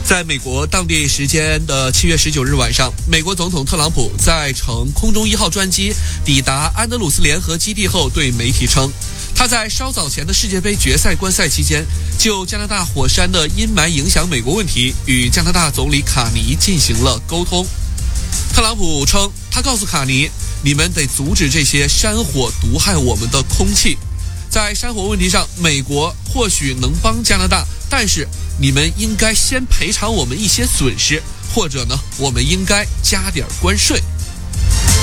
在美国当地时间的7月19日晚上，美国总统特朗普在乘空中1号专机抵达安德鲁斯联合基地后，对媒体称，他在稍早前的世界杯决赛观赛期间，就加拿大火山的阴霾影响美国问题，与加拿大总理卡尼进行了沟通。特朗普称，他告诉卡尼，你们得阻止这些山火毒害我们的空气。在山火问题上，美国或许能帮加拿大，但是你们应该先赔偿我们一些损失，或者呢，我们应该加点关税。